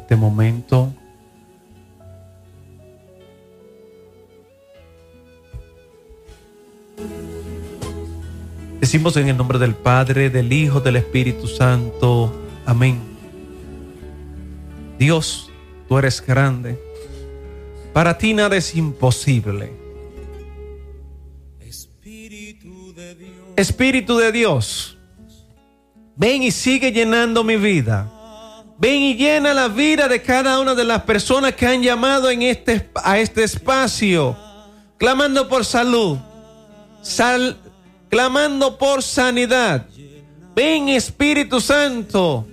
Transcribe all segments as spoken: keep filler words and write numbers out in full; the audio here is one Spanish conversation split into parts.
este momento. Decimos en el nombre del Padre, del Hijo, del Espíritu Santo. Amén. Dios, tú eres grande. Para ti nada es imposible. Espíritu de Dios. Espíritu de Dios, ven y sigue llenando mi vida. Ven y llena la vida de cada una de las personas que han llamado en este, a este espacio, clamando por salud, sal, clamando por sanidad. Ven, Espíritu Santo,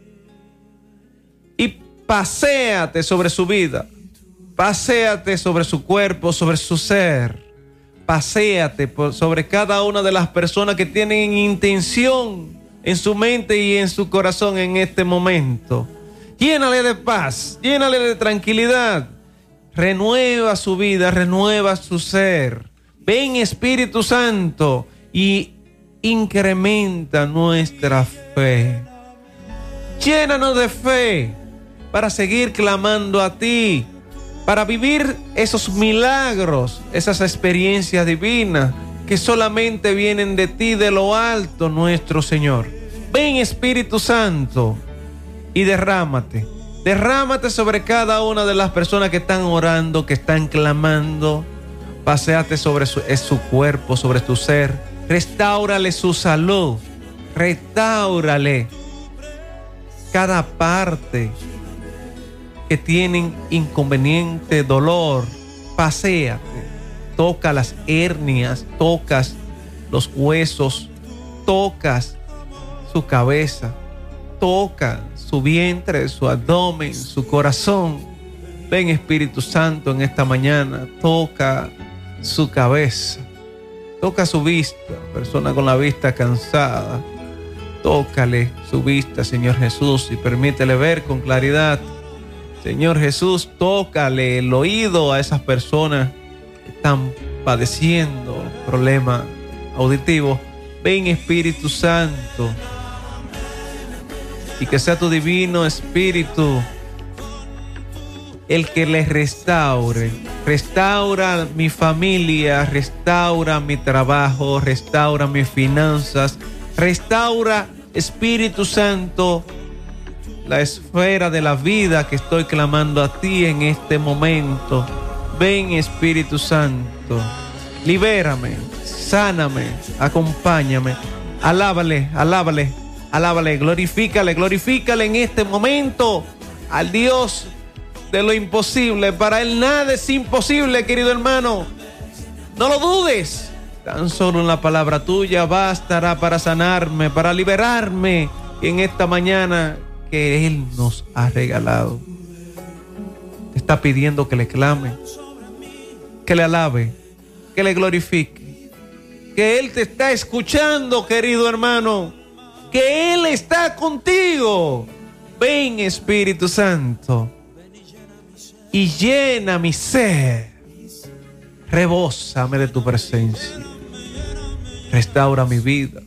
y paséate sobre su vida, paséate sobre su cuerpo, sobre su ser. Paséate por sobre cada una de las personas que tienen intención en su mente y en su corazón en este momento. Llénale de paz, llénale de tranquilidad. Renueva su vida, renueva su ser. Ven, Espíritu Santo, y incrementa nuestra fe. Llénanos de fe para seguir clamando a ti, para vivir esos milagros, esas experiencias divinas que solamente vienen de ti, de lo alto, nuestro Señor. Ven, Espíritu Santo, y derrámate. Derrámate sobre cada una de las personas que están orando, que están clamando. Paséate sobre su, su cuerpo, sobre tu ser. Restáurale su salud. Restáurale cada parte que tienen inconveniente, dolor. Paséate, toca las hernias, tocas los huesos, tocas su cabeza, toca su vientre, su abdomen, su corazón. Ven, Espíritu Santo, en esta mañana, toca su cabeza, toca su vista, persona con la vista cansada, tócale su vista, Señor Jesús, y permítele ver con claridad. Señor Jesús, tócale el oído a esas personas que están padeciendo problemas auditivos. Ven, Espíritu Santo, y que sea tu divino Espíritu el que les restaure. Restaura mi familia, restaura mi trabajo, restaura mis finanzas, restaura, Espíritu Santo, la esfera de la vida que estoy clamando a ti en este momento. Ven, Espíritu Santo, libérame, sáname, acompáñame. Alábale, alábale, alábale, glorifícale, glorifícale en este momento al Dios de lo imposible. Para Él nada es imposible, querido hermano. No lo dudes. Tan solo una palabra tuya bastará para sanarme, para liberarme en esta mañana que Él nos ha regalado. Te está pidiendo que le clame, que le alabe, que le glorifique, que Él te está escuchando, querido hermano, que Él está contigo. Ven, Espíritu Santo, y llena mi ser. Rebósame de tu presencia. Restaura mi vida.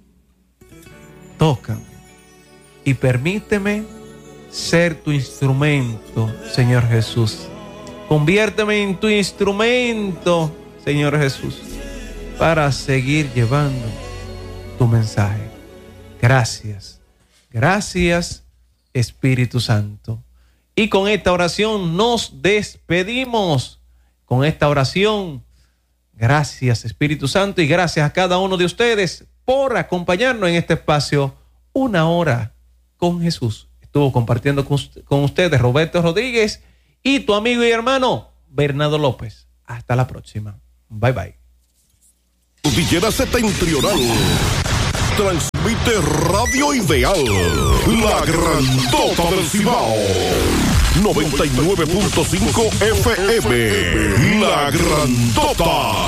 Tócame y permíteme ser tu instrumento, Señor Jesús. Conviérteme en tu instrumento, Señor Jesús, para seguir llevando tu mensaje. Gracias. Gracias, Espíritu Santo. Y con esta oración nos despedimos. Con esta oración, gracias, Espíritu Santo, y gracias a cada uno de ustedes por acompañarnos en este espacio, Una Hora con Jesús. Estuvo compartiendo con, con ustedes Roberto Rodríguez y tu amigo y hermano Bernardo López. Hasta la próxima. Bye bye. Villera Septentrional transmite Radio Ideal, la grandota del Cibao, noventa y nueve punto cinco F M, la grandota.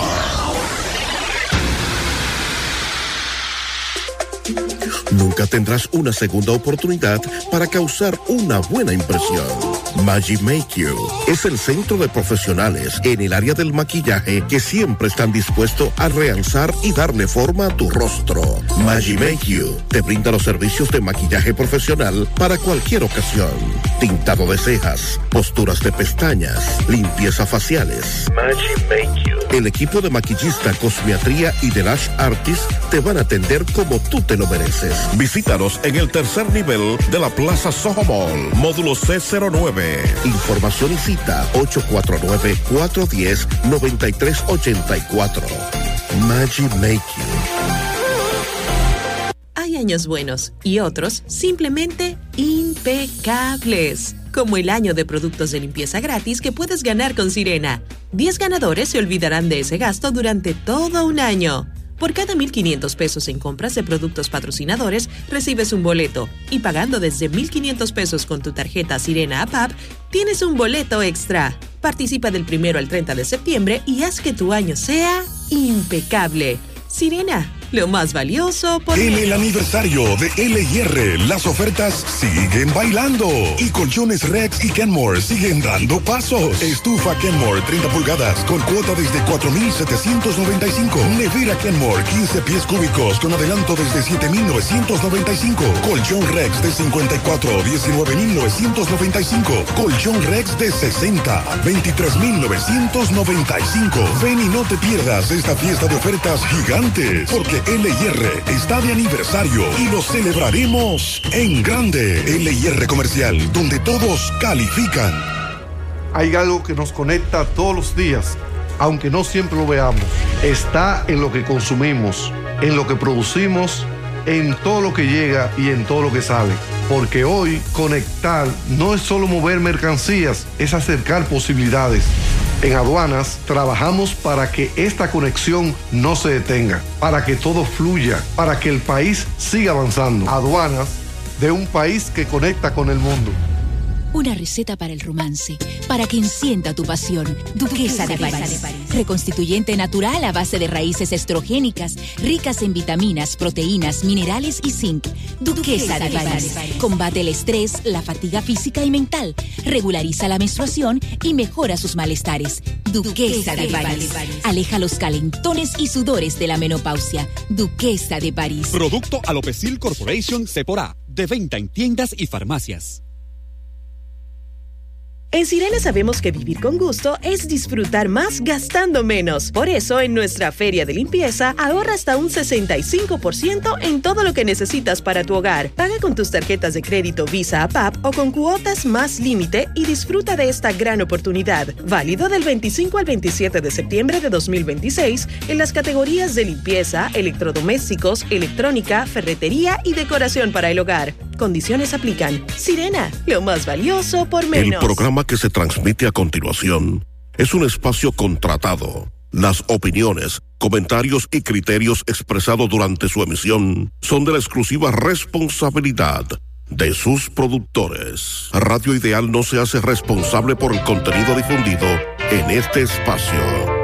Nunca tendrás una segunda oportunidad para causar una buena impresión. Magic Make You es el centro de profesionales en el área del maquillaje que siempre están dispuestos a realzar y darle forma a tu rostro. Magic Make You te brinda los servicios de maquillaje profesional para cualquier ocasión. Tintado de cejas, posturas de pestañas, limpieza faciales. Magic Make You. El equipo de maquillista, cosmetría y de lash artist te van a atender como tú te lo mereces. Visítanos en el tercer nivel de la Plaza Soho Mall, módulo C cero nueve. Información y cita ocho cuatro nueve, cuatro uno cero, nueve tres ocho cuatro. Magic Make You. Hay años buenos y otros simplemente impecables. Como el año de productos de limpieza gratis que puedes ganar con Sirena. diez ganadores se olvidarán de ese gasto durante todo un año. Por cada mil quinientos pesos en compras de productos patrocinadores, recibes un boleto. Y pagando desde mil quinientos pesos con tu tarjeta Sirena App App, tienes un boleto extra. Participa del primero al treinta de septiembre y haz que tu año sea impecable. Sirena, lo más valioso por... En el aniversario de L y R, las ofertas siguen bailando. Y colchones Rex y Kenmore siguen dando pasos. Estufa Kenmore treinta pulgadas con cuota desde cuatro mil setecientos noventa y cinco. Nevera Kenmore quince pies cúbicos con adelanto desde siete mil novecientos noventa y cinco. Colchón Rex de cincuenta y cuatro, diecinueve mil novecientos noventa y cinco. Colchón Rex de sesenta, veintitrés mil novecientos noventa y cinco. Ven y no te pierdas esta fiesta de ofertas gigantes, porque L y R está de aniversario y lo celebraremos en grande. L y R Comercial, donde todos califican. Hay algo que nos conecta todos los días, aunque no siempre lo veamos. Está en lo que consumimos, en lo que producimos, en todo lo que llega y en todo lo que sale. Porque hoy conectar no es solo mover mercancías, es acercar posibilidades. En Aduanas trabajamos para que esta conexión no se detenga, para que todo fluya, para que el país siga avanzando. Aduanas, de un país que conecta con el mundo. Una receta para el romance, para que encienda tu pasión. Duquesa de París. Reconstituyente natural a base de raíces estrogénicas, ricas en vitaminas, proteínas, minerales y zinc. Duquesa de París. Combate el estrés, la fatiga física y mental. Regulariza la menstruación y mejora sus malestares. Duquesa de París. Aleja los calentones y sudores de la menopausia. Duquesa de París. Producto Alopecil Corporation Cepora. De venta en tiendas y farmacias. En Sirena sabemos que vivir con gusto es disfrutar más gastando menos. Por eso, en nuestra feria de limpieza, ahorra hasta un sesenta y cinco por ciento en todo lo que necesitas para tu hogar. Paga con tus tarjetas de crédito Visa App App o con cuotas más límite y disfruta de esta gran oportunidad. Válido del veinticinco al veintisiete de septiembre de dos mil veintiséis en las categorías de limpieza, electrodomésticos, electrónica, ferretería y decoración para el hogar. Condiciones aplican. Sirena, lo más valioso por menos. El programa que se transmite a continuación es un espacio contratado. Las opiniones, comentarios y criterios expresados durante su emisión son de la exclusiva responsabilidad de sus productores. Radio Ideal no se hace responsable por el contenido difundido en este espacio.